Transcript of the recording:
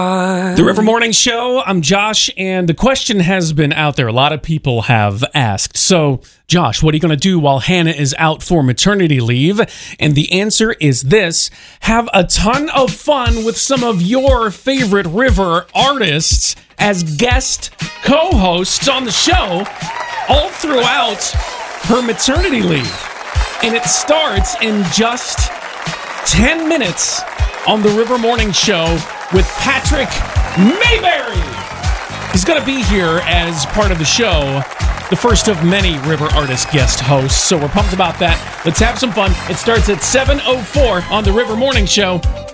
The River Morning Show, I'm Josh, and the question has been out there. A lot of people have asked. So, Josh, what are you going to do while Hannah is out for maternity leave? And the answer is this: have a ton of fun with some of your favorite River artists as guest co-hosts on the show all throughout her maternity leave. And it starts in just 10 minutes on the River Morning Show with Patrick Mayberry. He's going to be here as part of the show, the first of many River Artist guest hosts. So we're pumped about that. Let's have some fun. It starts at 7:04 on the River Morning Show.